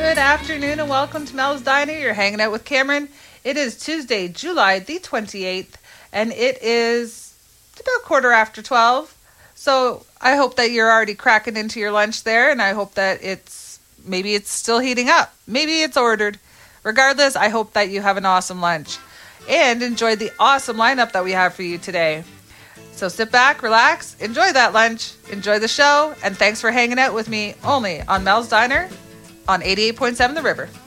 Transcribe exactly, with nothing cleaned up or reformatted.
Good afternoon and welcome to Mel's Diner. You're hanging out with Cameron. It is Tuesday, July the twenty-eighth, and it is about quarter after twelve. So I hope that you're already cracking into your lunch there, and I hope that it's, maybe it's still heating up. Maybe it's ordered. Regardless, I hope that you have an awesome lunch and enjoy the awesome lineup that we have for you today. So sit back, relax, enjoy that lunch, enjoy the show, and thanks for hanging out with me only on Mel's Diner on eighty-eight point seven The River.